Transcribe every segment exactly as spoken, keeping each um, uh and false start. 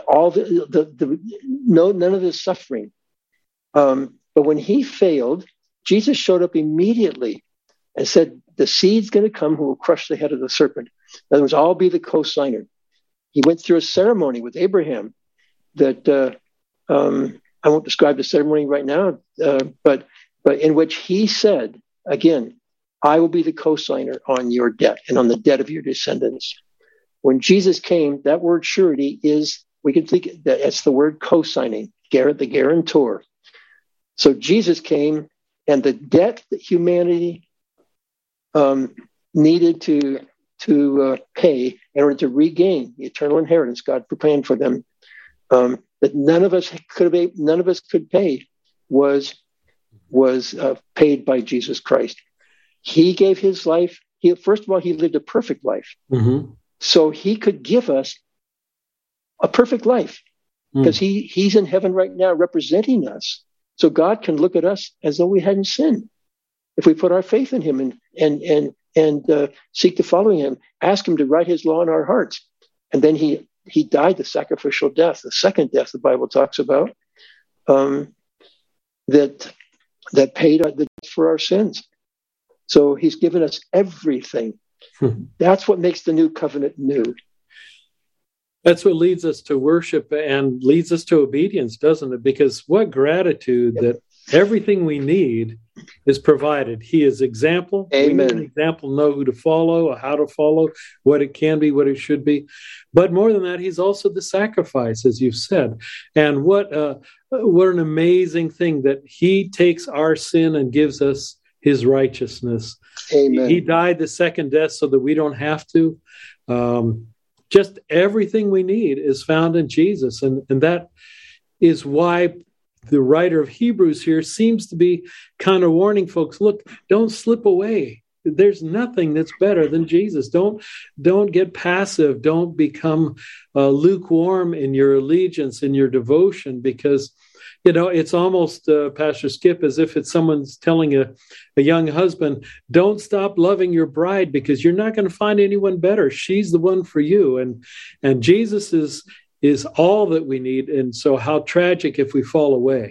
all the, the, the no, none of this suffering. Um, but when he failed, Jesus showed up immediately and said, the seed's going to come who will crush the head of the serpent. In other words, I'll be the co-signer. He went through a ceremony with Abraham that uh, um, I won't describe the ceremony right now, uh, but but in which he said, again, I will be the co-signer on your debt and on the debt of your descendants. When Jesus came, that word surety is, we can think that it's the word co-signing, the guarantor. So Jesus came, and the debt that humanity um, needed to to uh, pay in order to regain the eternal inheritance God planned for them, um, that none of us could have, none of us could pay, was was uh, paid by Jesus Christ. He gave his life. He, first of all, he lived a perfect life, mm-hmm. so he could give us a perfect life because mm. he he's in heaven right now representing us. So God can look at us as though we hadn't sinned if we put our faith in him and and and and uh, seek to follow him, ask him to write his law in our hearts. And then he he died the sacrificial death, the second death the Bible talks about, um, that that paid the debt for our sins. So he's given us everything. Hmm. That's what makes the new covenant new. That's what leads us to worship and leads us to obedience, doesn't it? Because what gratitude yep. that everything we need is provided. He is example. Amen. We need an example, know who to follow, how to follow, what it can be, what it should be. But more than that, he's also the sacrifice, as you've said. And what uh, what an amazing thing that he takes our sin and gives us his righteousness. Amen. He died the second death so that we don't have to. Um, just everything we need is found in Jesus. And, and that is why the writer of Hebrews here seems to be kind of warning folks, look, don't slip away. There's nothing that's better than Jesus. Don't, don't get passive. Don't become uh, lukewarm in your allegiance, in your devotion, because, you know, it's almost, uh, Pastor Skip, as if it's someone's telling a, a young husband, don't stop loving your bride because you're not going to find anyone better. She's the one for you. And, and Jesus is, is all that we need. And so how tragic if we fall away.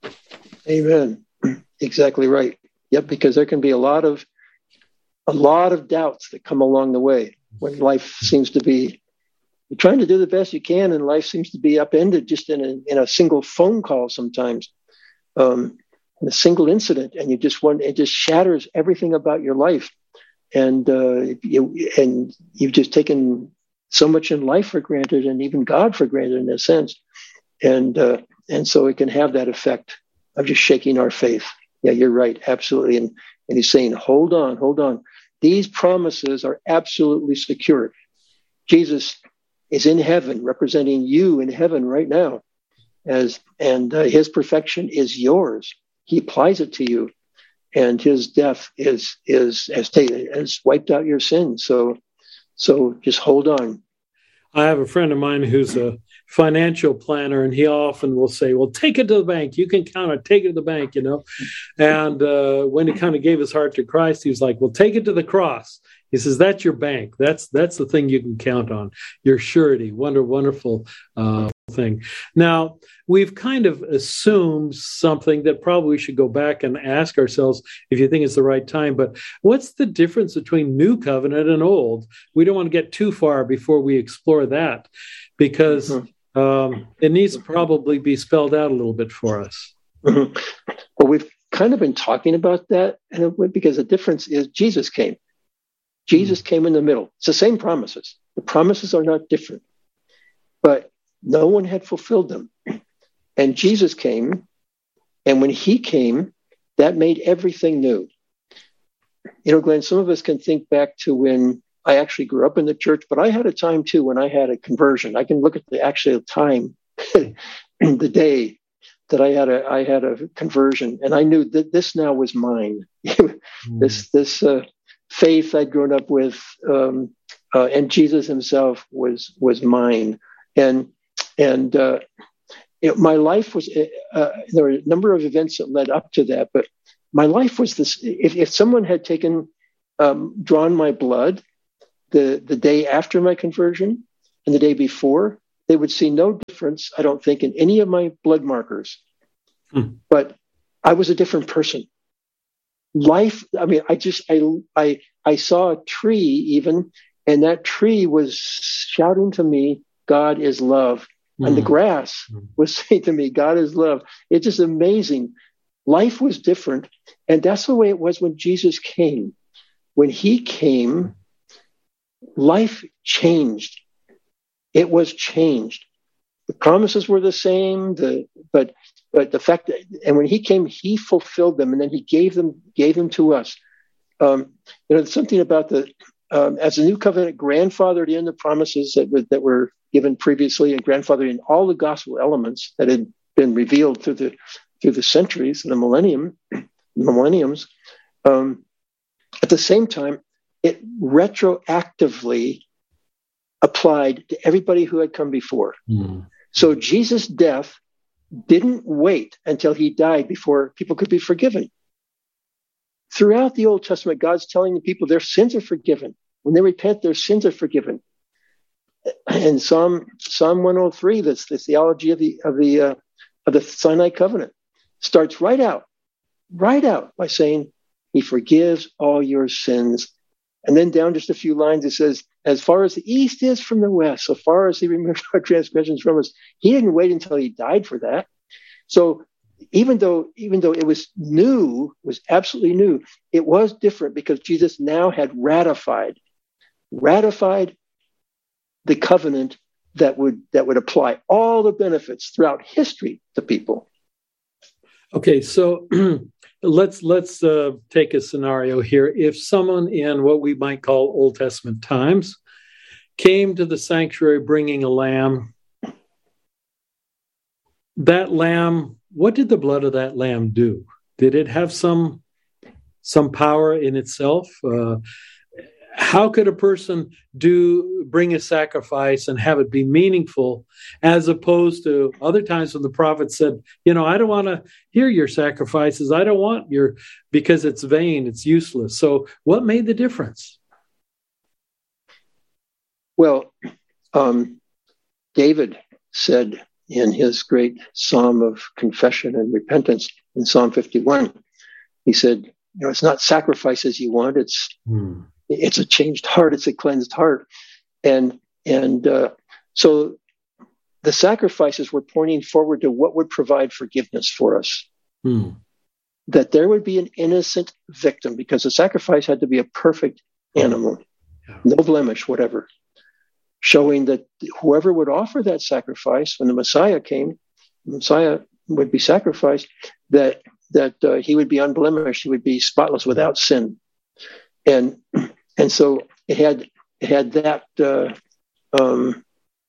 Amen. Exactly right. Yep. Because there can be a lot of, a lot of doubts that come along the way when life seems to be, you're trying to do the best you can and life seems to be upended just in a, in a single phone call sometimes, um, in a single incident. And you just want, it just shatters everything about your life. And, uh, you, and you've just taken so much in life for granted and even God for granted in a sense. And, uh, and so it can have that effect of just shaking our faith. Yeah, you're right. Absolutely. And, and he's saying, hold on, hold on. These promises are absolutely secure. Jesus is in heaven, representing you in heaven right now, as and uh, his perfection is yours. He applies it to you, and his death is is has taken has wiped out your sins. So, so just hold on. I have a friend of mine who's a financial planner, and he often will say, well, take it to the bank. You can count it. Take it to the bank, you know. And uh, when he kind of gave his heart to Christ, he was like, well, take it to the cross. He says, that's your bank. That's that's the thing you can count on, your surety. Wonder, wonderful uh, thing. Now, we've kind of assumed something that probably we should go back and ask ourselves if you think it's the right time. But what's the difference between New Covenant and Old? We don't want to get too far before we explore that, because mm-hmm. um, it needs to probably be spelled out a little bit for us. Mm-hmm. Well, we've kind of been talking about that, and because the difference is Jesus came. Jesus mm-hmm. came in the middle. It's the same promises. The promises are not different, but no one had fulfilled them. And Jesus came, and when he came, that made everything new. You know, Glenn, some of us can think back to when I actually grew up in the church, but I had a time too when I had a conversion. I can look at the actual time, the day that I had a I had a conversion, and I knew that this now was mine. mm. This this uh, faith I'd grown up with, um, uh, and Jesus himself was was mine. And and uh, it, my life was, uh, there were a number of events that led up to that, but my life was this, if, if someone had taken, um, drawn my blood the, the day after my conversion and the day before, they would see no difference, I don't think, in any of my blood markers. Hmm. But I was a different person. Life, I mean, I just, I, I, I saw a tree even, and that tree was shouting to me, God is love. Mm. And the grass mm. was saying to me, God is love. It's just amazing. Life was different. And that's the way it was when Jesus came. When he came, life changed. It was changed. The promises were the same, the, but but the fact that, and when he came, he fulfilled them, and then he gave them gave them to us. Um, you know, there's something about the um, as the new covenant grandfathered in the promises that were, that were given previously, and grandfathered in all the gospel elements that had been revealed through the through the centuries and the millennium millenniums. Um, at the same time, it retroactively applied to everybody who had come before. Mm. So Jesus' death didn't wait until he died before people could be forgiven. Throughout the Old Testament, God's telling the people their sins are forgiven. When they repent, their sins are forgiven. And Psalm Psalm one oh three, that's the theology of the of the uh, of the Sinai covenant, starts right out, right out by saying, He forgives all your sins. And then down just a few lines, it says, as far as the east is from the west, so far as he removed our transgressions from us. He didn't wait until he died for that. So even though even though it was new, was absolutely new, it was different because Jesus now had ratified, ratified the covenant that would that would apply all the benefits throughout history to people. Okay, so let's let's uh, take a scenario here. If someone in what we might call Old Testament times came to the sanctuary bringing a lamb, that lamb, what did the blood of that lamb do? Did it have some some power in itself? Uh, how could a person do bring a sacrifice and have it be meaningful, as opposed to other times when the prophet said, you know, I don't want to hear your sacrifices. I don't want your, because it's vain, it's useless. So what made the difference? Well, um, David said in his great psalm of confession and repentance in Psalm fifty-one, he said, you know, it's not sacrifices you want, it's hmm. it's a changed heart, it's a cleansed heart. And and uh, so the sacrifices were pointing forward to what would provide forgiveness for us. Hmm. That there would be an innocent victim, because the sacrifice had to be a perfect animal, yeah. no blemish, whatever. Showing that whoever would offer that sacrifice, when the Messiah came, the Messiah would be sacrificed, that that uh, he would be unblemished, he would be spotless, without sin. And and so it had it had that uh, um,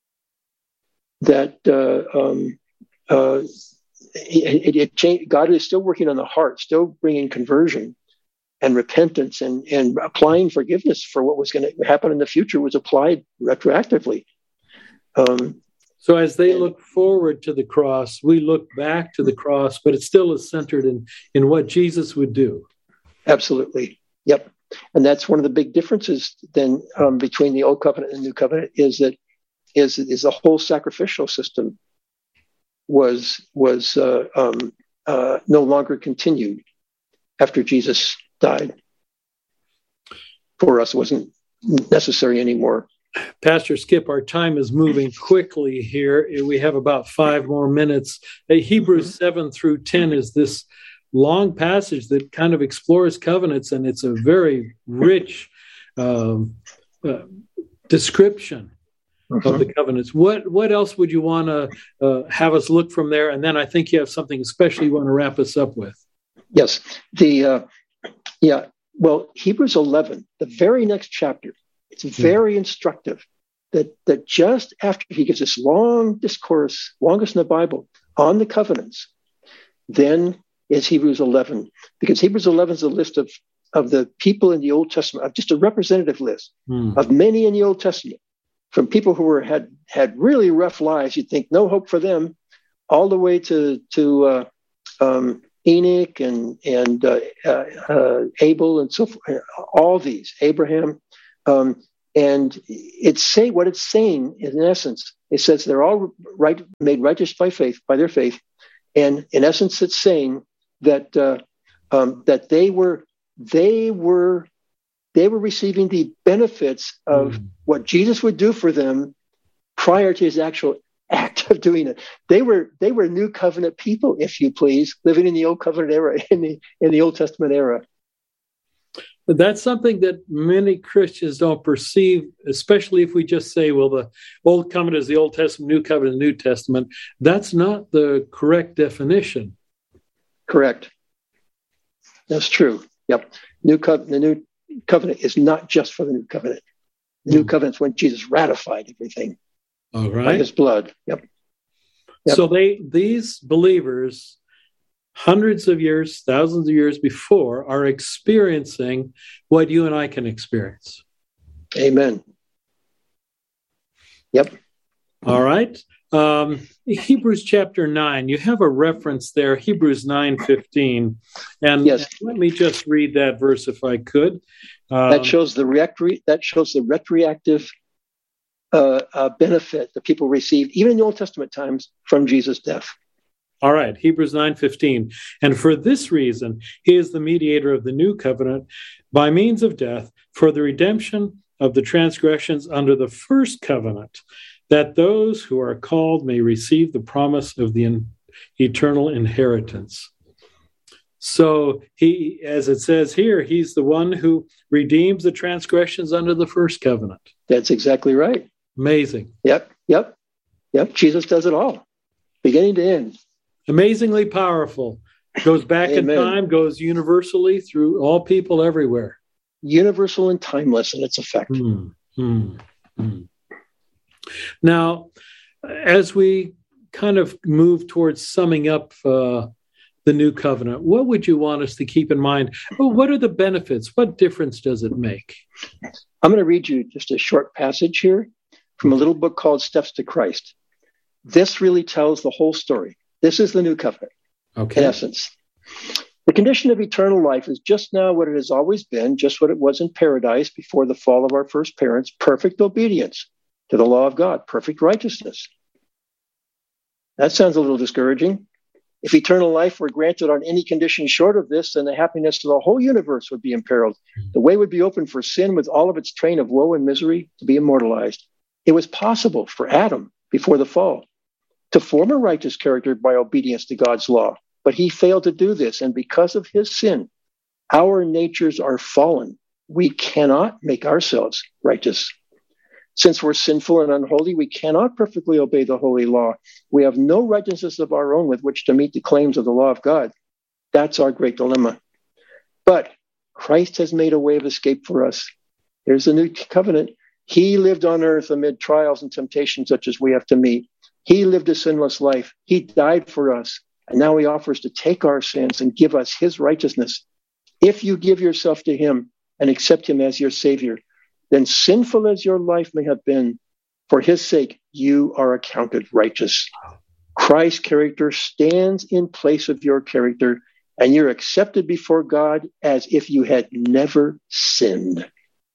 that uh, um, uh, it, it, it changed. God is still working on the heart, still bringing conversion and repentance, and, and applying forgiveness for what was going to happen in the future was applied retroactively. Um, so as they and, look forward to the cross, we look back to the cross, but it still is centered in, in what Jesus would do. Absolutely. Yep. And that's one of the big differences then um, between the Old Covenant and the New Covenant is that is, is the whole sacrificial system was, was uh, um, uh, no longer continued after Jesus died. For us, it wasn't necessary anymore. Pastor Skip, our time is moving quickly here. We have about five more minutes. Hebrews seven through ten is this long passage that kind of explores covenants, and it's a very rich um, uh, description uh-huh. of the covenants. What what else would you want to uh, have us look from there? And then I think you have something especially you want to wrap us up with. Yes. The uh, yeah. Well, Hebrews eleven, the very next chapter, it's very yeah. instructive. That that just after he gives this long discourse, longest in the Bible, on the covenants, then is Hebrews eleven, because Hebrews eleven is a list of of the people in the Old Testament, of just a representative list mm. of many in the Old Testament, from people who were had had really rough lives. You'd think no hope for them, all the way to to uh, um, Enoch and and uh, uh, uh, Abel and so forth. All these, Abraham, um, and it's say what it's saying is, in essence, It says they're all right, made righteous by faith, by their faith. And in essence, it's saying that uh, um, that they were they were they were receiving the benefits of mm. what Jesus would do for them prior to his actual act of doing it. They were they were new covenant people, if you please, living in the old covenant era, in the in the Old Testament era. But that's something that many Christians don't perceive, especially if we just say, well, the Old Covenant is the Old Testament, New Covenant, New Testament. That's not the correct definition. Correct. That's true. Yep. New co- the New Covenant is not just for the New Covenant. The mm. New Covenant is when Jesus ratified everything All right. by his blood. Yep. Yep. So they these believers, hundreds of years, thousands of years before, are experiencing what you and I can experience. Amen. Yep. All right. Um, Hebrews chapter nine, you have a reference there, Hebrews nine fifteen. And yes. Let me just read that verse if I could. Um, that shows the retri- that shows the retroactive uh, uh, benefit that people received, even in the Old Testament times, from Jesus' death. All right, Hebrews nine fifteen. And for this reason, he is the mediator of the new covenant by means of death for the redemption of the transgressions under the first covenant, that those who are called may receive the promise of the in- eternal inheritance. So he, as it says here, he's the one who redeems the transgressions under the first covenant. That's exactly right. Amazing. Yep, yep, yep. Jesus does it all, beginning to end. Amazingly powerful. Goes back in time, goes universally through all people everywhere. Universal and timeless in its effect. Mm, mm, mm. Now, as we kind of move towards summing up uh, the new covenant, what would you want us to keep in mind? Well, what are the benefits? What difference does it make? I'm going to read you just a short passage here from a little book called Steps to Christ. This really tells the whole story. This is the new covenant, okay. In essence. The condition of eternal life is just now what it has always been, just what it was in paradise before the fall of our first parents, perfect obedience to the law of God, perfect righteousness. That sounds a little discouraging. If eternal life were granted on any condition short of this, then the happiness of the whole universe would be imperiled. The way would be open for sin with all of its train of woe and misery to be immortalized. It was possible for Adam before the fall to form a righteous character by obedience to God's law. But he failed to do this, and because of his sin, our natures are fallen. We cannot make ourselves righteous. Since we're sinful and unholy, we cannot perfectly obey the holy law. We have no righteousness of our own with which to meet the claims of the law of God. That's our great dilemma. But Christ has made a way of escape for us. Here's the new covenant. He lived on earth amid trials and temptations such as we have to meet. He lived a sinless life. He died for us. And now he offers to take our sins and give us his righteousness. If you give yourself to him and accept him as your Savior, then sinful as your life may have been, for his sake, you are accounted righteous. Christ's character stands in place of your character, and you're accepted before God as if you had never sinned.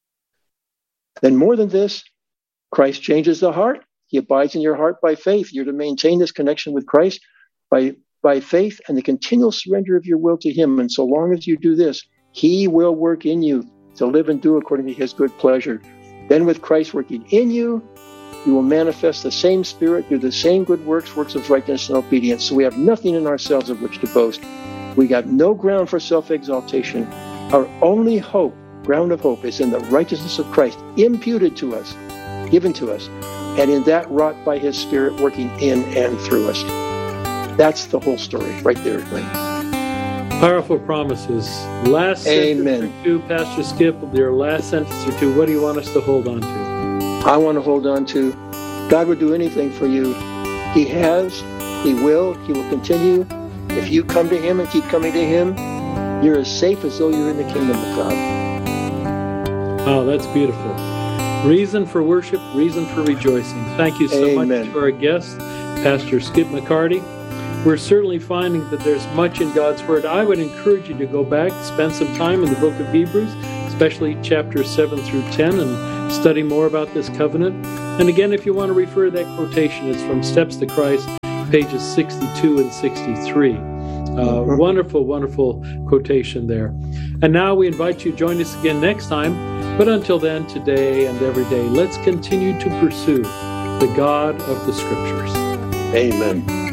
Then more than this, Christ changes the heart. He abides in your heart by faith. You're to maintain this connection with Christ by, by faith and the continual surrender of your will to him. And so long as you do this, he will work in you to live and do according to his good pleasure. Then with Christ working in you, you will manifest the same Spirit, do the same good works, works of righteousness and obedience. So we have nothing in ourselves of which to boast. We got no ground for self-exaltation. Our only hope, ground of hope, is in the righteousness of Christ, imputed to us, given to us, and in that wrought by his Spirit working in and through us. That's the whole story right there, Glenn. Powerful promises. Last Amen. sentence or two, Pastor Skip, your last sentence or two, what do you want us to hold on to? I want to hold on to, God would do anything for you. He has, he will, he will continue. If you come to him and keep coming to him, you're as safe as though you're in the kingdom of God. Oh, that's beautiful. Reason for worship, reason for rejoicing. Thank you so Amen. much to our guest, Pastor Skip McCarty. We're certainly finding that there's much in God's Word. I would encourage you to go back, spend some time in the book of Hebrews, especially chapters seven through ten, and study more about this covenant. And again, if you want to refer to that quotation, it's from Steps to Christ, pages sixty-two and sixty-three. Uh, mm-hmm. Wonderful, wonderful quotation there. And now we invite you to join us again next time. But until then, today and every day, let's continue to pursue the God of the Scriptures. Amen.